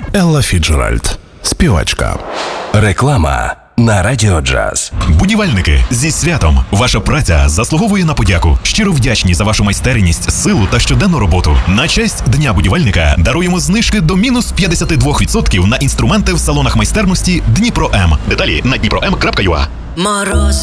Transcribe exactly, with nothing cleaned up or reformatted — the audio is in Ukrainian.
Елла Фіджеральд, співачка. Реклама на Радіо Джаз. Будівельники, зі святом! Ваша праця заслуговує на подяку. Щиро вдячні за вашу майстерність, силу та щоденну роботу. На честь Дня будівельника даруємо знижки до мінус п'ятдесят два відсотки на інструменти в салонах майстерності Дніпро М. Деталі на дніпро ем крапка ю а. Мороз.